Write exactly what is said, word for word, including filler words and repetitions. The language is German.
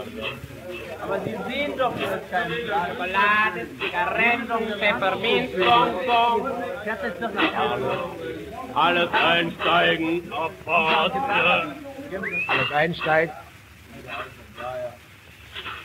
Aber Sie sehen doch, dass es keine Schokolade, Zigaretten, Pfefferminz, Bonbon. Das ist doch nicht alles. Alles einsteigen, auf Pforte. Alles einsteigen.